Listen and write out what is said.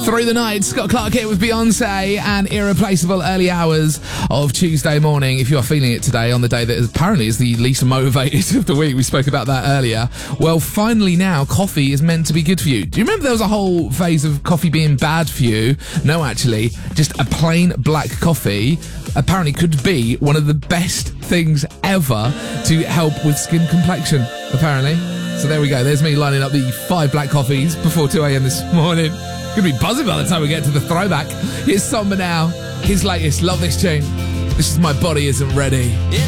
Through the night, Scott Clark here with Beyonce and Irreplaceable early hours of Tuesday morning. If you are feeling it today on the day that apparently is the least motivated of the week, we spoke about that earlier. Well, finally now, coffee is meant to be good for you. Do you remember there was a whole phase of coffee being bad for you? No, actually, just a plain black coffee apparently could be one of the best things ever to help with skin complexion, apparently. So there we go. There's me lining up the 5 black coffees before 2 a.m. this morning. Gonna be buzzing by the time we get to the throwback. Here's Somber now. His latest. Love this tune. This is My Body Isn't Ready.